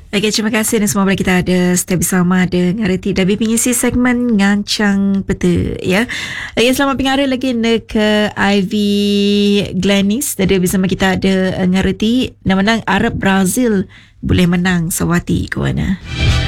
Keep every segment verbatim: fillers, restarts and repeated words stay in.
Okey, terima kasih dan semua boleh kita ada stay bersama dengan Reti dan mengisi segmen ngancang peta ya. Okey, selamat pengara lagi nak ke Ivy Glenis. Tadi bersama kita ada dengan Reti nak menang Arab Brazil boleh menang Sawati kawana.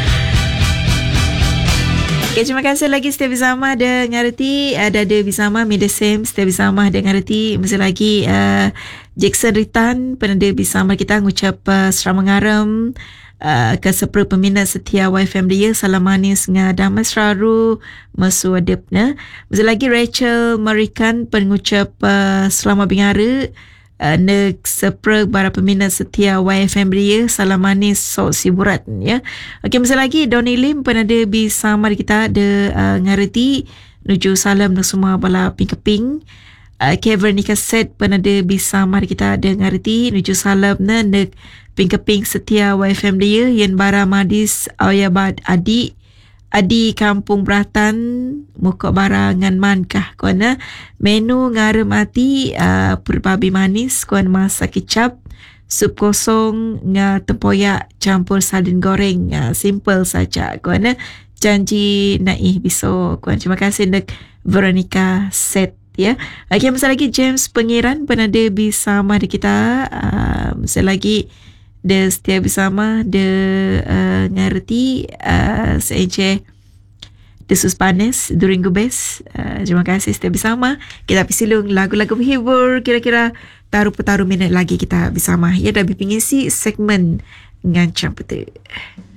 Okay, terima kasih lagi stay bersama dengan Reti. Ada ada bersama Mida Sim stay bersama dengan Reti. Masih lagi uh, Jackson Ritan pernah bersama kita ngucap uh, selamat mengaram uh, ke sepuluh peminat setia Y F M dia. Salam manis dengan damai selalu masu adibna. Masih lagi Rachel Marikan pengucap uh, selamat bingara Uh, nek sepre para peminat setia Y F M dia. Salam manis sok siburat ya. Okey, masa lagi Donny Lim penada bersama kita ada uh, ngareti nuju salam nak semua bala ping-keping. Uh, Kevin Nikaset penada bersama kita ada ngareti nuju salam na nek ping-keping setia Y F M dia yang bara madis Ayabad Adi Adi Kampung Beratan muka barangan mankah kuana menu ngaram ati uh, perbabi manis kuan masak kicap sup kosong nga tempoyak campur sardin goreng uh, simple saja kuana janji naih biso kuan. Terima kasih nak Veronica Set ya. Okey, masa lagi James Pengiran penada bersama di kita uh, masa lagi dia setia bersama dia uh, ngerti uh, seenceh Desus Panes During Gubes. Uh, terima kasih setia bersama. Kita pergi silung lagu-lagu menghibur. Kira-kira taruh-taruh minit lagi kita bersama. Ya, dah berpengisi segmen Ngancang Peta.